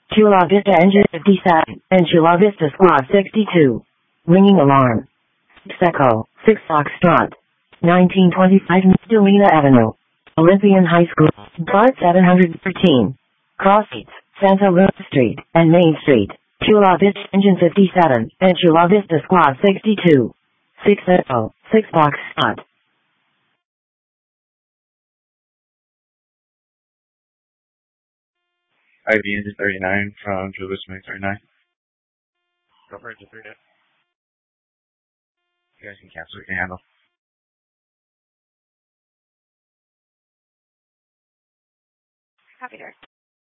Chula Vista Engine 57 and Chula Vista Squad 62. Ringing alarm. 6 Echo, 6 Foxtrot. 1925 Delina Avenue. Olympian High School, BART 713. Cross Streets, Santa Luna Street, and Main Street. Chula Vista Engine 57 and Chula Vista Squad 62. 6 Echo, 6 Foxtrot. IV Engine 39 from Chula Vista Main 39. Go for Engine 39. You guys can cancel, you can handle. Copy, Derek.